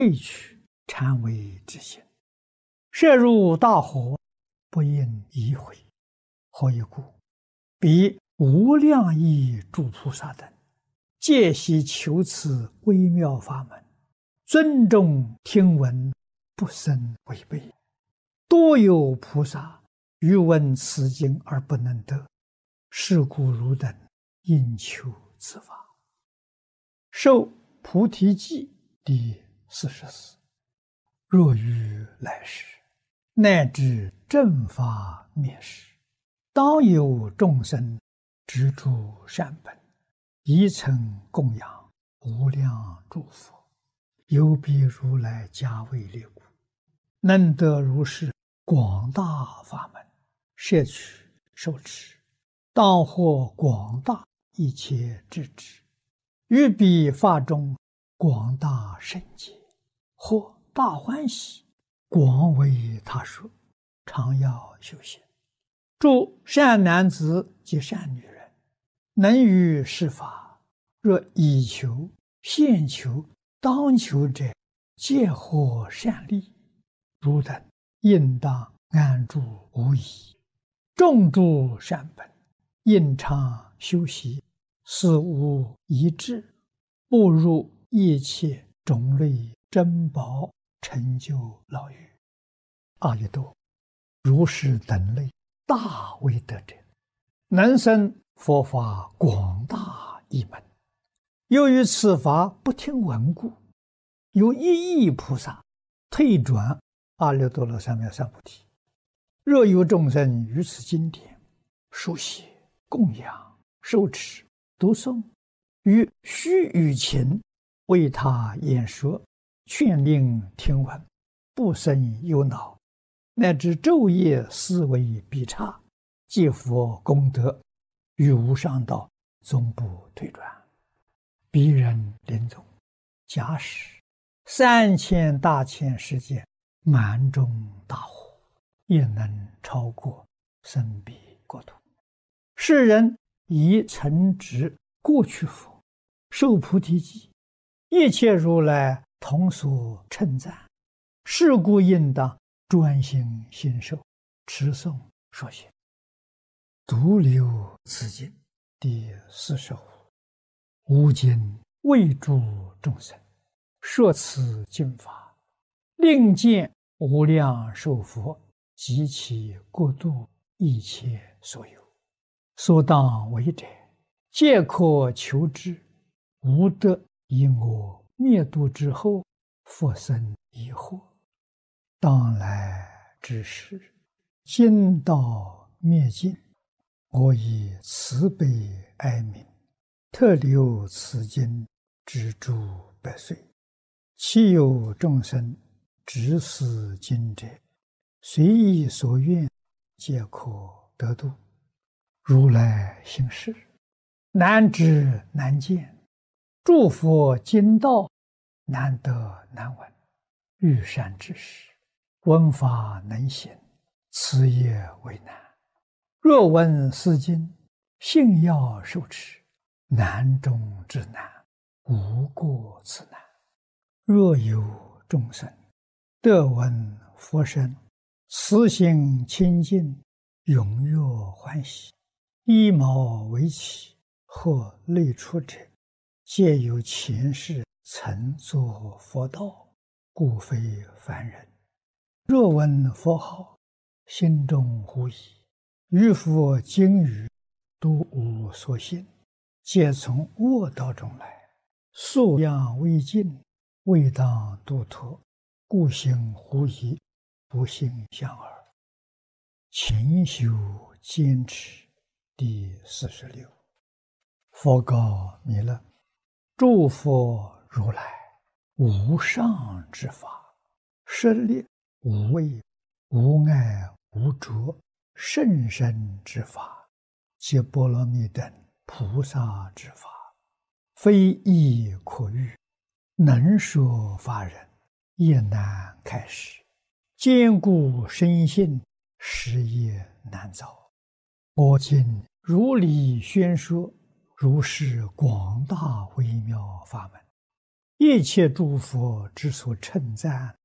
废去禅为之心。射入大火，不应移回。何以故？彼无量义诸菩萨等，皆悉求此微妙法门，尊重听闻，不生违背。多有菩萨欲闻此经而不能得，是故汝等应求此法。受菩提记第44。若于来世，乃至正法灭世，当有众生执著善本，宜曾供养无量诸佛，有彼如来加位列故，能得如是广大法门，摄取受持，当获广大一切智智，于彼法中广大圣解，或大欢喜，广为他说，常要修行。诸善男子及善女人，能于是法，若以求、现求、当求者，皆获善利。汝等应当安住无疑，种诸善本，应常修习，死无遗志，步入一切种类珍宝，成就老狱。阿逸多，如是等类大威德者，能生佛法广大一门。由于此法不听闻故，有一亿菩萨退转阿耨多罗三藐三菩提。若有众生于此经典书写、供养、受持、读诵，于须臾前为他演说，劝令听闻，不生忧恼，乃至昼夜思维必差，皆佛功德，于无上道终不退转。彼人临终，假使3000大千世界满中大火，也能超过生彼国土。世人以曾植过去佛，受菩提记，一切如来同所称赞。是故应当专心信受，持诵说行。独留此经第45。吾今为诸众生说此经法，令见无量寿佛及其国度一切所有，所当为者，皆可求之，无得因我灭度之后复生疑惑。当来之时，经道灭尽，我以慈悲哀悯，特留此经之诸百岁。其有众生执此经者，随意所愿，皆可得度。如来行事，难知难见，诸佛经道难得难闻。欲善知识，闻法能行，此也为难。若闻是经，信要受持，难中之难，无过此难。若有众生得闻佛声，慈心清净，踊跃欢喜，依毛为起，或类出者，皆有前世曾作佛道，故非凡人。若闻佛号，心中狐疑，于佛经语都无所信，皆从恶道中来，素养未尽，未当度脱，故行狐疑，不信相耳。勤修坚持第46。佛告弥勒：诸佛如来无上之法，舍利无畏、无碍、无着、甚深之法，皆波罗蜜等菩萨之法，非易可喻，能说法人也难开示，坚固深信，实也难造。我今如理宣说，如是广大微妙法门， 一切诸佛之所称赞。